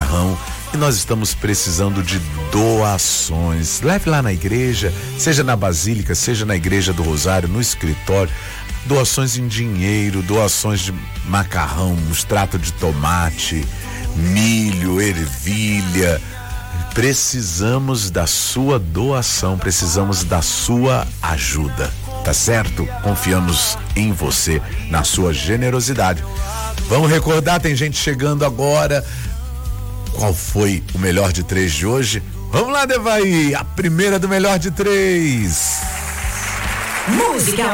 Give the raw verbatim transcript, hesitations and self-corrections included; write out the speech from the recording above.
macarrão e nós estamos precisando de doações. Leve lá na igreja, seja na Basílica, seja na Igreja do Rosário, no escritório. Doações em dinheiro, doações de macarrão, extrato de tomate, milho, ervilha. Precisamos da sua doação, precisamos da sua ajuda, tá certo? Confiamos em você, na sua generosidade. Vamos recordar, tem gente chegando agora. Qual foi o melhor de três de hoje? Vamos lá, Devaí, a primeira do melhor de três. Música